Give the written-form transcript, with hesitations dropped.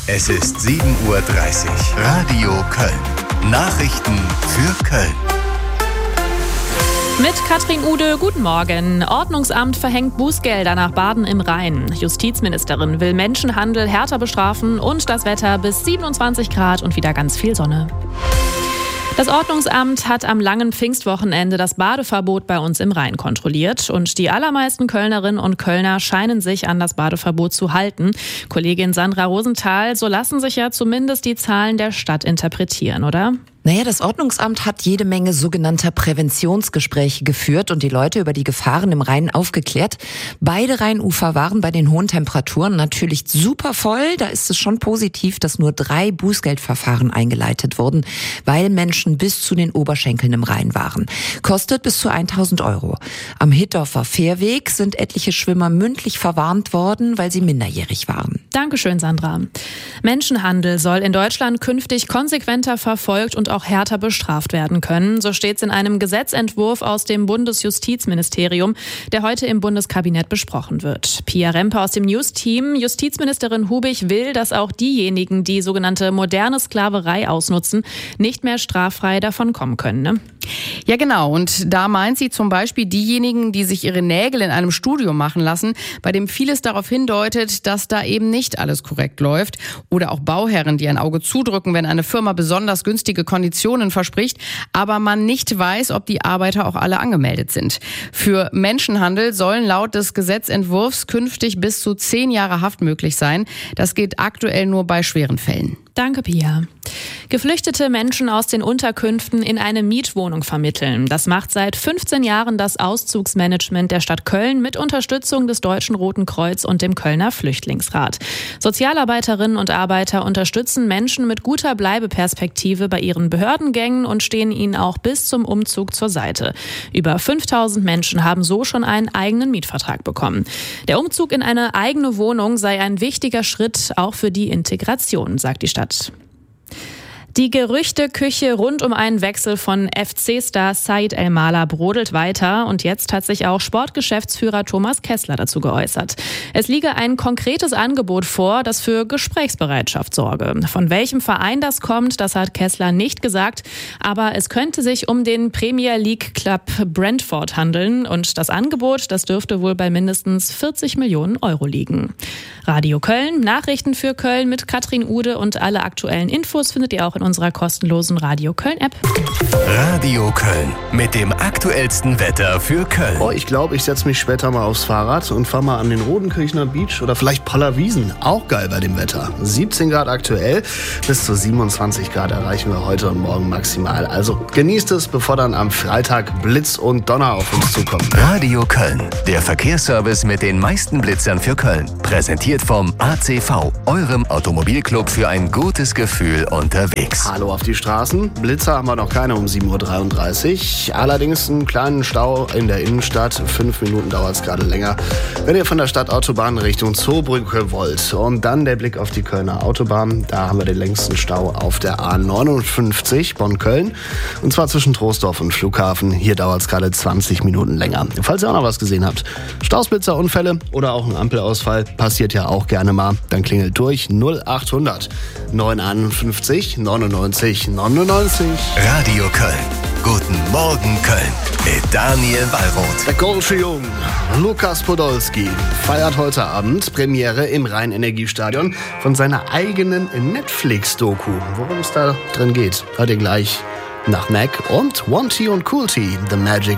Es ist 7:30 Uhr. Radio Köln. Nachrichten für Köln. Mit Katrin Ude, guten Morgen. Ordnungsamt verhängt Bußgelder nach Baden im Rhein. Justizministerin will Menschenhandel härter bestrafen und das Wetter bis 27 Grad und wieder ganz viel Sonne. Das Ordnungsamt hat am langen Pfingstwochenende das Badeverbot bei uns im Rhein kontrolliert und die allermeisten Kölnerinnen und Kölner scheinen sich an das Badeverbot zu halten. Kollegin Sandra Rosenthal, so lassen sich ja zumindest die Zahlen der Stadt interpretieren, oder? Naja, das Ordnungsamt hat jede Menge sogenannter Präventionsgespräche geführt und die Leute über die Gefahren im Rhein aufgeklärt. Beide Rheinufer waren bei den hohen Temperaturen natürlich super voll. Da ist es schon positiv, dass nur 3 Bußgeldverfahren eingeleitet wurden, weil Menschen bis zu den Oberschenkeln im Rhein waren. Kostet bis zu 1.000 €. Am Hittorfer Fährweg sind etliche Schwimmer mündlich verwarnt worden, weil sie minderjährig waren. Dankeschön, Sandra. Menschenhandel soll in Deutschland künftig konsequenter verfolgt und auch härter bestraft werden können. So steht es in einem Gesetzentwurf aus dem Bundesjustizministerium, der heute im Bundeskabinett besprochen wird. Pia Rempe aus dem News-Team. Justizministerin Hubig will, dass auch diejenigen, die sogenannte moderne Sklaverei ausnutzen, nicht mehr straffrei davon kommen können, ne? Ja, genau. Und da meint sie zum Beispiel diejenigen, die sich ihre Nägel in einem Studio machen lassen, bei dem vieles darauf hindeutet, dass da eben nicht alles korrekt läuft. Oder auch Bauherren, die ein Auge zudrücken, wenn eine Firma besonders günstige Konditionen verspricht, aber man nicht weiß, ob die Arbeiter auch alle angemeldet sind. Für Menschenhandel sollen laut des Gesetzentwurfs künftig bis zu 10 Jahre Haft möglich sein. Das geht aktuell nur bei schweren Fällen. Danke, Pia. Geflüchtete Menschen aus den Unterkünften in eine Mietwohnung vermitteln. Das macht seit 15 Jahren das Auszugsmanagement der Stadt Köln mit Unterstützung des Deutschen Roten Kreuz und dem Kölner Flüchtlingsrat. Sozialarbeiterinnen und Arbeiter unterstützen Menschen mit guter Bleibeperspektive bei ihren Behördengängen und stehen ihnen auch bis zum Umzug zur Seite. Über 5.000 Menschen haben so schon einen eigenen Mietvertrag bekommen. Der Umzug in eine eigene Wohnung sei ein wichtiger Schritt auch für die Integration, sagt die Stadt. Die Gerüchteküche rund um einen Wechsel von FC-Star Said El-Mala brodelt weiter und jetzt hat sich auch Sportgeschäftsführer Thomas Kessler dazu geäußert. Es liege ein konkretes Angebot vor, das für Gesprächsbereitschaft sorge. Von welchem Verein das kommt, das hat Kessler nicht gesagt, aber es könnte sich um den Premier League Club Brentford handeln und das Angebot, das dürfte wohl bei mindestens 40 Millionen € liegen. Radio Köln, Nachrichten für Köln mit Katrin Ude und alle aktuellen Infos findet ihr auch in unserer kostenlosen Radio Köln-App. Radio Köln mit dem aktuellsten Wetter für Köln. Oh, ich glaube, ich setze mich später mal aufs Fahrrad und fahre mal an den Rodenkirchner Beach oder vielleicht Pollerwiesen. Auch geil bei dem Wetter. 17 Grad aktuell, bis zu 27 Grad erreichen wir heute und morgen maximal. Also genießt es, bevor dann am Freitag Blitz und Donner auf uns zukommen. Radio Köln, der Verkehrsservice mit den meisten Blitzern für Köln. Präsentiert vom ACV, eurem Automobilclub für ein gutes Gefühl unterwegs. Hallo auf die Straßen. Blitzer haben wir noch keine um 7:33 Uhr. Allerdings einen kleinen Stau in der Innenstadt. 5 Minuten dauert es gerade länger, wenn ihr von der Stadtautobahn Richtung Zoobrücke wollt. Und dann der Blick auf die Kölner Autobahn. Da haben wir den längsten Stau auf der A59 Bonn-Köln. Und zwar zwischen Troisdorf und Flughafen. Hier dauert es gerade 20 Minuten länger. Falls ihr auch noch was gesehen habt. Stausblitzer, Unfälle oder auch ein Ampelausfall passiert ja auch gerne mal. Dann klingelt durch 0800 951 99 99. Radio Köln. Guten Morgen Köln mit Daniel Wallroth. Der Kölsche Jung Lukas Podolski feiert heute Abend Premiere im Rhein-Energiestadion von seiner eigenen Netflix-Doku. Worum es da drin geht, hört ihr gleich nach Mac und One T und Cool T, The Magic